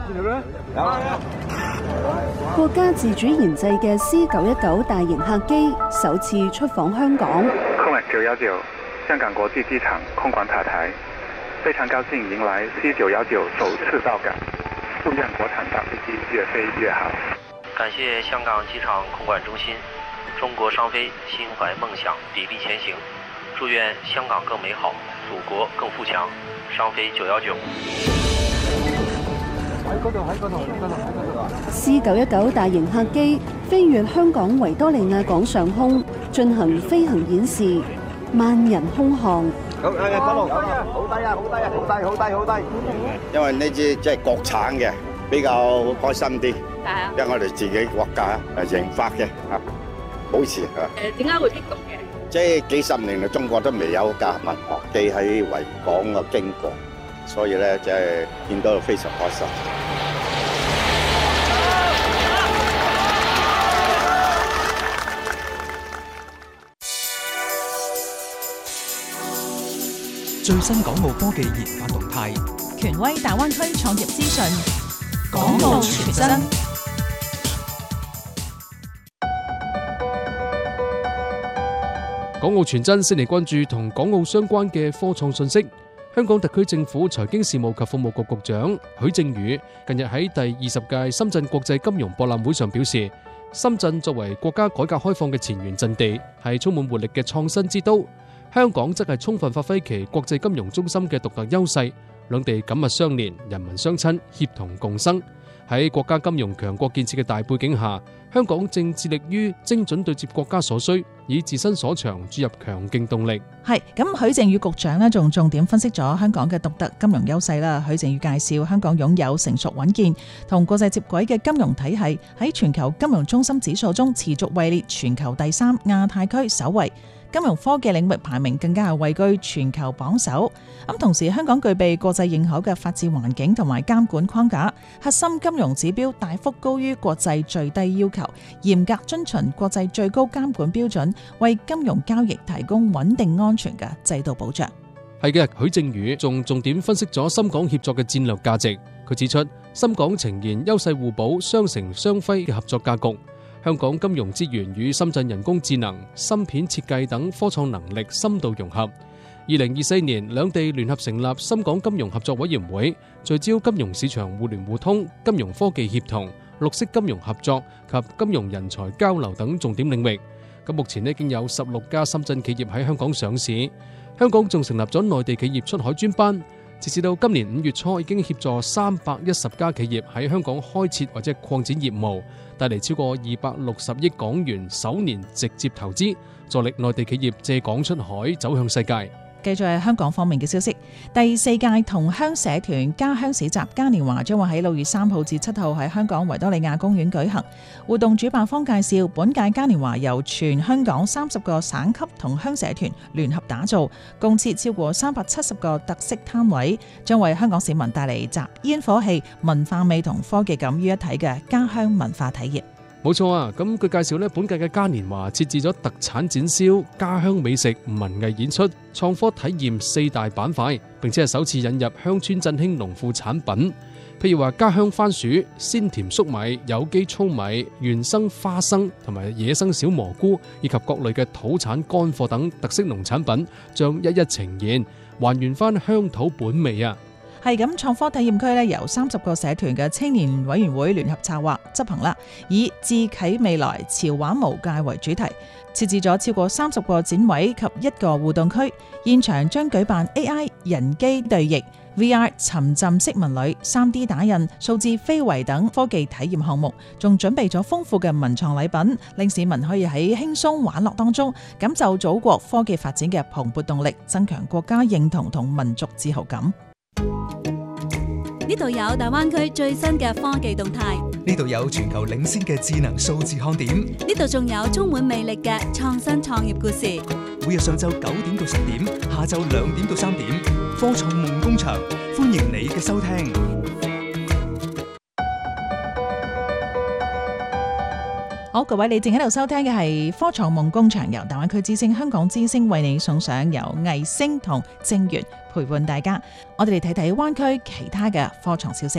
國家自主研製嘅 C919 大型客機首次出訪香港。 空管919香港國際機場空管塔台，非常高興迎來 C919首次到港，祝願國產大飛機越飛越好。 感謝香港機場空管中心，中國商飛心懷夢想，砥礪前行，祝願香港更美好，祖國更富強。商飛919。 C919 大型客機飛越香港維多利亞港上空，進行飛行演示，萬人空巷。 好低啊！好低啊！好低！因為呢支即係國產嘅，比較開心啲。因為我哋自己國家研發嘅啊，保持啊。 點解會激動嘅？ 即係幾十年嚟，中國都未有架民航機喺維港嘅經過，所以咧即係見到非常開心。 最新港澳科技研發動態， 權威大灣區創業資訊， 港澳全真。 港澳全真先嚟關注同港澳相關嘅科創信息。香港特區政府財經事務及服務局局長許正宇近日喺第20屆深圳國際金融博覽會上表示，深圳作為國家改革開放嘅前沿陣地，係充滿活力嘅創新之都。香港則係充分發揮其國際金融中心嘅獨特優勢，兩地緊密相連，人民相親，協同共生。喺國家金融強國建設嘅大背景下，香港正致力於精準對接國家所需，以自身所長注入強勁動力。 係咁，許正宇局長呢仲重點分析咗香港嘅獨特金融優勢啦。許正宇介紹香港擁有成熟穩健同國際接軌嘅金融體系，喺全球金融中心指數中持續位列全球第3，亞太區首位。金融科技領域排名更加係位居全球榜首。咁同時，香港具備國際認可嘅法治環境同埋監管框架，核心金融指標大幅高於國際最低要求，嚴格遵循國際最高監管標準，為金融交易提供穩定安全嘅制度保障。 係嘅，許正宇仲重點分析咗深港協作嘅戰略價值。佢指出，深港呈現優勢互補、相成相輝嘅合作格局。香港金融資源與深圳人工智能、芯片設計等科創能力深度融合。2024年，兩地聯合成立深港金融合作委員會，聚焦金融市場互聯互通、金融科技協同、綠色金融合作及金融人才交流等重點領域。咁目前已經有16家深圳企業喺香港上市。香港仲成立咗內地企業出海專班，截至到今年5月初，已經協助310家企業喺香港開設或者擴展業務，帶嚟超過260億港元首年直接投資，助力內地企業借港出海走向世界。 繼續係香港方面嘅消息，第4屆同鄉社團家鄉市集嘉年華將會喺6月3號至7號喺香港維多利亞公園舉行。活動主辦方介紹，本屆嘉年華由全香港30個省級同鄉社團聯合打造，共設超過370個特色攤位，將為香港市民帶嚟集煙火氣、文化味同科技感於一體嘅家鄉文化體驗。 冇錯啊！咁佢介紹本屆嘅嘉年華設置咗特產展銷、家鄉美食、文藝演出、創科體驗4大板塊，並且係首次引入鄉村振興農副產品，譬如話家鄉番薯、鮮甜粟米、有機糙米、原生花生同埋野生小蘑菇，以及各類嘅土產乾貨等特色農產品，將一一呈現，還原翻鄉土本味啊！ 係咁，創科體驗區咧由30個社團嘅青年委員會聯合策劃執行啦，以智啟未來、潮玩無界為主題，設置咗超過30個展位及1個互動區。現場將舉辦 AI 人機對譯、VR 沉浸式文旅、3D 打印、數字非遺等科技體驗項目，仲準備咗豐富嘅文創禮品，令市民可以喺輕鬆玩樂當中感受祖國科技發展嘅蓬勃動力，增強國家認同同民族自豪感。 呢度有大灣區最新嘅科技動態， 呢度有全球領先嘅智能數字看點， 呢度仲有充滿魅力嘅創新創業故事。 每日上晝9點到10點，下晝2點到3點，科創夢工場，歡迎你嘅收聽。 好，各位，你正喺度收聽嘅係科創夢工場，由大灣區之聲、香港之聲為你送上，由藝星同正源陪伴大家。我哋嚟睇睇灣區其他嘅科創消息。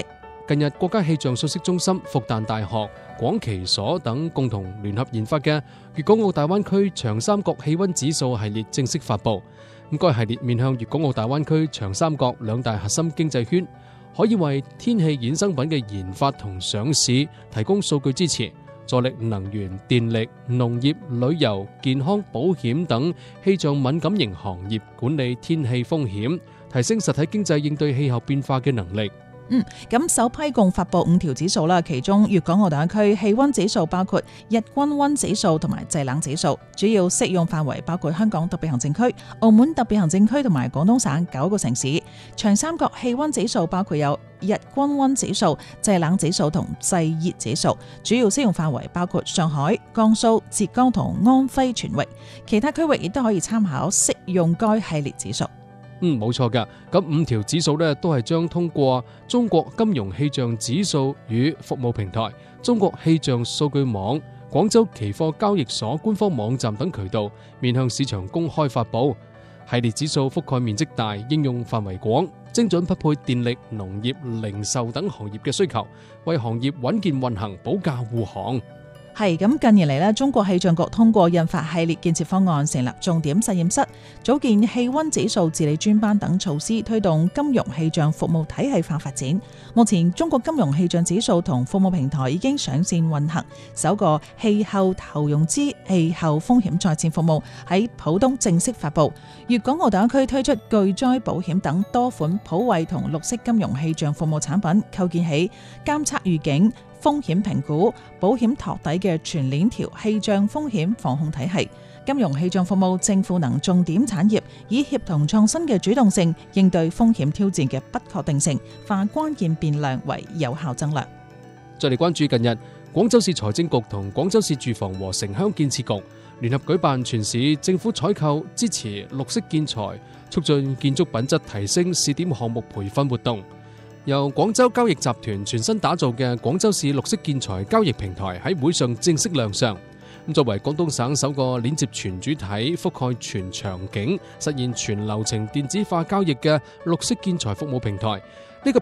近日國家氣象信息中心、復旦大學、廣岐所等共同聯合研發嘅粵港澳大灣區長三角氣溫指數系列正式發布。該系列面向粵港澳大灣區長三角兩大核心經濟圈，可以為天氣衍生品嘅研發同上市提供數據支持，助力能源、電力、農業、旅遊、健康、保險等氣象敏感型行業管理天氣風險，提升實體經濟應對氣候變化嘅能力。 咁首批共發布5條指數啦，其中粵港澳大灣區氣溫指數包括日均溫指數同埋製冷指數，主要適用範圍包括香港特別行政區、澳門特別行政區同埋廣東省9個城市。長三角氣溫指數包括有日均溫指數、製冷指數同製熱指數，主要適用範圍包括上海、江蘇、浙江同安徽全域，其他區域亦都可以參考適用該系列指數。 冇錯㗎。咁5條指數呢，都係將通過中國金融氣象指數與服務平台、中國氣象數據網、廣州期貨交易所官方網站等渠道面向市場公開發布。系列指數覆蓋面積大，應用範圍廣，精準匹配電力、農業、零售等行業嘅需求，為行業穩健運行保駕護航。 係咁，近年嚟咧，中國氣象局通過印發系列建設方案，成立重點實驗室，組建氣溫指數治理專班等措施，推動金融氣象服務體系化發展。目前，中國金融氣象指數同服務平台已經上線運行，首個氣候投融資氣候風險在線服務喺浦東正式發布。粵港澳大灣區推出巨災保險等多款普惠同綠色金融氣象服務產品，構建起監測預警、風險評估、保險托底嘅全鏈條氣象風險防控體系。金融氣象服務正賦能重點產業，以協同創新嘅主動性應對風險挑戰嘅不確定性，化關鍵變量為有效增量。 再嚟關注近日，廣州市財政局同廣州市住房和城鄉建設局聯合舉辦全市政府採購支持綠色建材、促進建築品質提升試點項目培訓活動。由廣州交易集團全新打造嘅廣州市綠色建材交易平台喺會上正式亮相。作為廣東省首個鏈接全主體、覆蓋全場景、實現全流程電子化交易嘅綠色建材服務平台，呢個